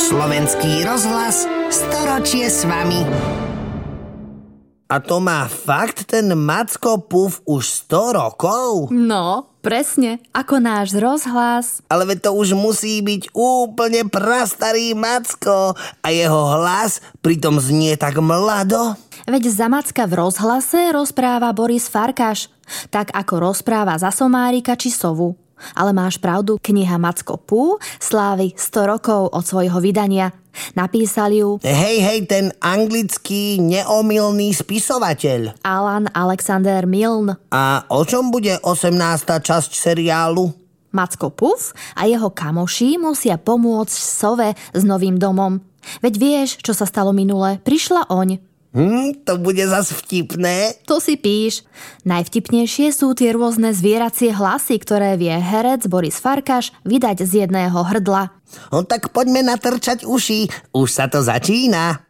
Slovenský rozhlas, storočie s vami. A to má fakt ten Macko Puf už 100 rokov? No, presne, ako náš rozhlas. Ale veď to už musí byť úplne prastarý Macko a jeho hlas pritom znie tak mlado. Veď za Macka v rozhlase rozpráva Boris Farkáš, tak ako rozpráva za Somárika či Sovu. Ale máš pravdu, kniha Macko Pú slávi 100 rokov od svojho vydania. Napísal ju ten anglický neomylný spisovateľ Alan Alexander Milne. A o čom bude 18. časť seriálu? Macko Puf a jeho kamoši musia pomôcť Sove s novým domom. Veď vieš, čo sa stalo minule? Prišla oň. To bude zas vtipné. To si píš. Najvtipnejšie sú tie rôzne zvieracie hlasy, ktoré vie herec Boris Farkáš vydať z jedného hrdla. Tak poďme natrčať uši. Už sa to začína.